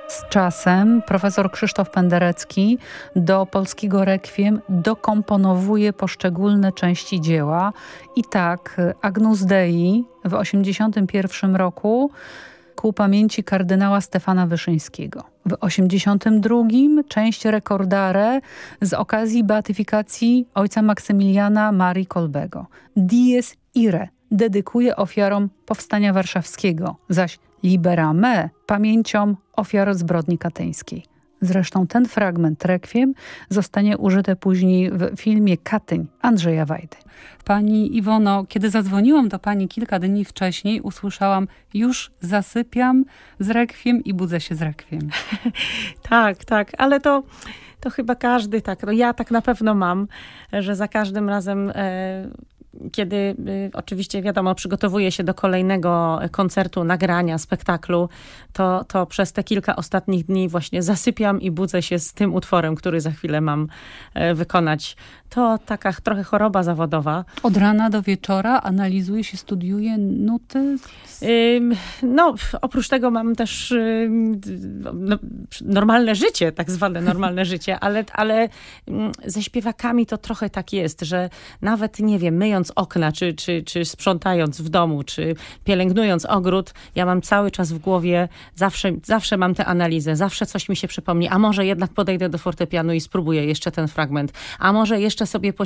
Z czasem profesor Krzysztof Penderecki do polskiego rekwiem dokomponowuje poszczególne części dzieła. I tak Agnus Dei w 1981 roku ku pamięci kardynała Stefana Wyszyńskiego. W 1982 część Recordare z okazji beatyfikacji ojca Maksymiliana Marii Kolbego. Dies Irae dedykuje ofiarom Powstania Warszawskiego, zaś Libera Me pamięciom ofiar zbrodni katyńskiej. Zresztą ten fragment rekwiem zostanie użyty później w filmie Katyń Andrzeja Wajdy. Pani Iwono, kiedy zadzwoniłam do pani kilka dni wcześniej, usłyszałam: już zasypiam z rekwiem i budzę się z rekwiem. Tak, ale to chyba każdy tak. No ja tak na pewno mam, że za każdym razem... Kiedy oczywiście wiadomo, przygotowuję się do kolejnego koncertu, nagrania, spektaklu, to przez te kilka ostatnich dni właśnie zasypiam i budzę się z tym utworem, który za chwilę mam wykonać. To taka trochę choroba zawodowa. Od rana do wieczora analizuje się, studiuje nuty? No, oprócz tego mam też normalne życie, tak zwane normalne życie, ale ze śpiewakami to trochę tak jest, że nawet, nie wiem, myjąc okna, czy sprzątając w domu, czy pielęgnując ogród, ja mam cały czas w głowie, zawsze mam tę analizę, zawsze coś mi się przypomni, a może jednak podejdę do fortepianu i spróbuję jeszcze ten fragment, a może jeszcze sobie